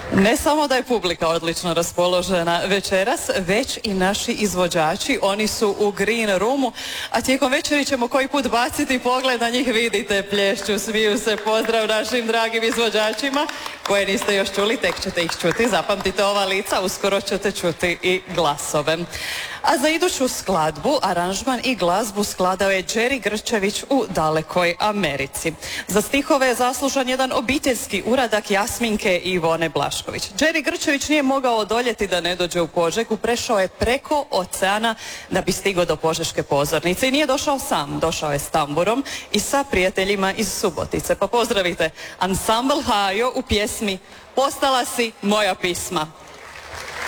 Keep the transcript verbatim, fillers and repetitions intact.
Ne samo da je publika odlično raspoložena večeras, već i naši izvođači, oni su u Green Roomu, a tijekom večeri ćemo koji put baciti pogled na njih, vidite, plješću, smiju se, pozdrav našim dragim izvođačima, koje niste još čuli, tek ćete ih čuti, zapamtite ova lica, uskoro ćete čuti i glasove. A za iduću skladbu, aranžman i glazbu skladao je Đeri Grčević u dalekoj Americi. Za stihove je zaslužan jedan obiteljski uradak Jasminke i Ivone Blašković. Đeri Grčević nije mogao odoljeti da ne dođe u Požegu, prešao je preko oceana da bi stigao do Požeške pozornice i nije došao sam, došao je s tamburom i sa prijateljima iz Subotice. Pa pozdravite Ansambl Hajo u pjesmi Postala si moja pisma.